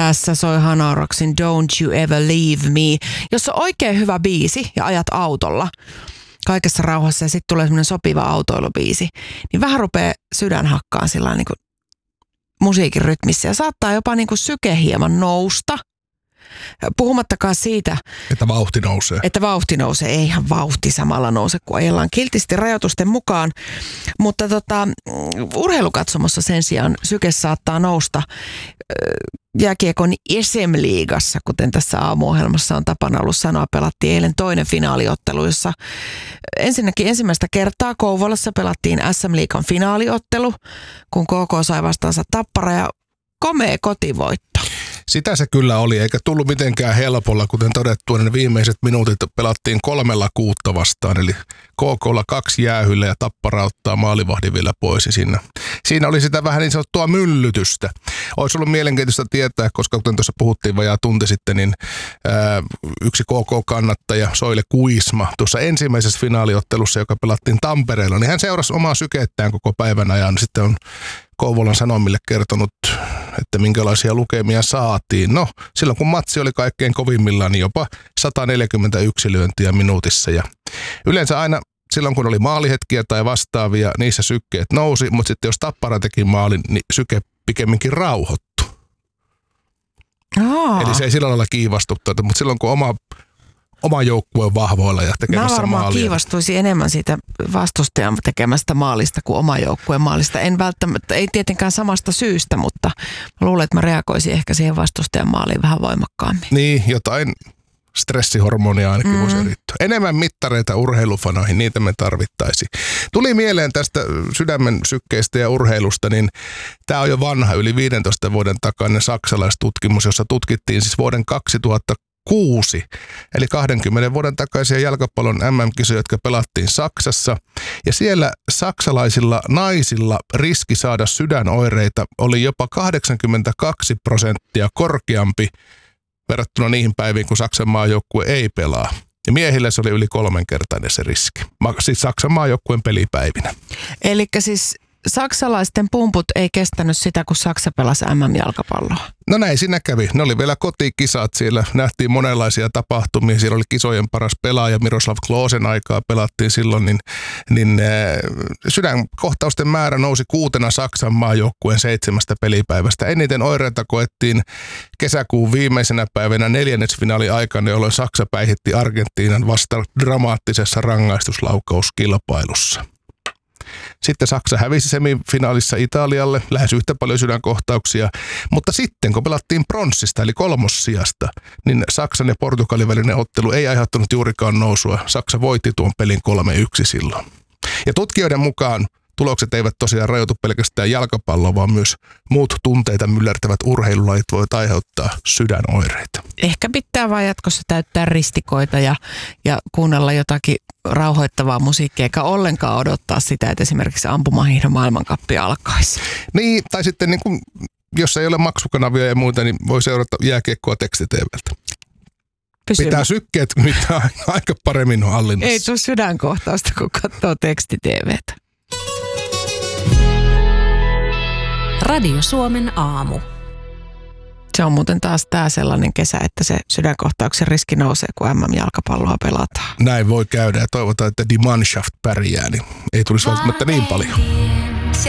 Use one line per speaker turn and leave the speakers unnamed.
Tässä soi Hanaroksin Don't You Ever Leave Me, jossa on oikein hyvä biisi ja ajat autolla kaikessa rauhassa ja sitten tulee semmoinen sopiva autoilubiisi. Niin vähän rupeaa sydän hakkaan sillä niin kuin musiikin rytmissä ja saattaa jopa niin kuin syke hieman nousta. Puhumattakaan siitä,
että vauhti nousee.
Että vauhti nousee. Eihän vauhti samalla nouse, kun ajellaan kiltisti rajoitusten mukaan. Mutta urheilukatsomossa sen sijaan syke saattaa nousta jääkiekon SM-liigassa, kuten tässä aamuohjelmassa on tapana ollut sanoa. Pelattiin eilen toinen finaaliottelu, jossa ensinnäkin ensimmäistä kertaa Kouvolassa pelattiin SM-liigan finaaliottelu, kun KK sai vastaansa Tappara ja komea kotivoitto.
Sitä se kyllä oli, eikä tullut mitenkään helpolla, kuten todettu, ne viimeiset minuutit pelattiin 3-6 vastaan, eli KK:lla 2 jäähyllä ja Tappara ottaa maalivahdin vielä pois. Siinä oli sitä vähän niin sanottua myllytystä. Olisi ollut mielenkiintoista tietää, koska kuten tuossa puhuttiin vajaa tunti sitten, niin yksi KK-kannattaja Soile Kuisma tuossa ensimmäisessä finaaliottelussa, joka pelattiin Tampereella, niin hän seurasi omaa sykettään koko päivän ajan. Sitten on Kouvolan Sanomille kertonut, että minkälaisia lukemia saatiin. No, silloin kun matsi oli kaikkein kovimmillaan, niin jopa 141 lyöntiä minuutissa. Ja yleensä aina silloin, kun oli maalihetkiä tai vastaavia, niissä sykkeet nousi, mutta sitten jos Tappara teki maalin, niin syke pikemminkin rauhoittui. Eli se ei sillä lailla kiivastuttaa, mutta silloin kun oma joukkue on vahvoilla ja tekemässä maalia.
Mä varmaan kiivastuisin enemmän siitä vastustajan tekemästä maalista kuin oma joukkueen maalista. En välttämättä, ei tietenkään samasta syystä, mutta mä luulen, että mä reagoisin ehkä siihen vastustajan maaliin vähän voimakkaammin.
Niin, jotain stressihormonia ainakin voisi erittyä. Enemmän mittareita urheilufanoihin, niitä me tarvittaisiin. Tuli mieleen tästä sydämen sykkeistä ja urheilusta, niin tämä on jo vanha, yli 15 vuoden takainen saksalaistutkimus, jossa tutkittiin siis vuoden 2006, eli 20 vuoden takaisia jalkapallon MM-kisoja, jotka pelattiin Saksassa. Ja siellä saksalaisilla naisilla riski saada sydänoireita oli jopa 82% korkeampi verrattuna niihin päiviin, kun Saksan maajoukkue ei pelaa. Ja miehillä se oli yli 3-kertainen se riski. Siis Saksan maajoukkueen pelipäivinä.
Elikkä siis saksalaisten pumput ei kestänyt sitä, kun Saksa pelasi MM-jalkapalloa.
No näin siinä kävi. Ne oli vielä kotikisat. Siellä nähtiin monenlaisia tapahtumia. Siellä oli kisojen paras pelaaja Miroslav Klosen aikaa pelattiin silloin. Niin sydänkohtausten määrä nousi 6 Saksan maajoukkueen 7 pelipäivästä. Eniten oireita koettiin kesäkuun viimeisenä päivänä neljännesfinaali aikana, jolloin Saksa päihitti Argentiinan vasta dramaattisessa rangaistuslaukauskilpailussa. Sitten Saksa hävisi semifinaalissa Italialle, lähes yhtä paljon sydänkohtauksia, mutta sitten kun pelattiin pronssista eli 3. sijasta, niin Saksan ja Portugalin välinen ottelu ei aiheuttanut juurikaan nousua. Saksa voitti tuon pelin 3-1 silloin. Ja tutkijoiden mukaan tulokset eivät tosiaan rajoitu pelkästään jalkapalloa, vaan myös muut tunteita myllertävät urheilulajit voivat aiheuttaa sydänoireita.
Ehkä pitää vaan jatkossa täyttää ristikoita ja kuunnella jotakin rauhoittavaa musiikkia, eikä ollenkaan odottaa sitä, että esimerkiksi ampumahiihdon maailmankappi alkaisi.
Niin, tai sitten niin kuin, jos ei ole maksukanavia ja muita, niin voi seurata jääkiekkoa teksti-TV:ltä. Pitää sykkeet mitään aika paremmin hallinnassa.
Ei tule sydänkohtausta, kun katsoo teksti-TV:tä.
Radio Suomen aamu.
Se on muuten taas tää sellainen kesä, että se sydänkohtauksen riski nousee, kun MM-jalkapalloa pelataan.
Näin voi käydä ja toivotaan, että Die Mannschaft pärjää, niin ei tulisi välttämättä niin paljon.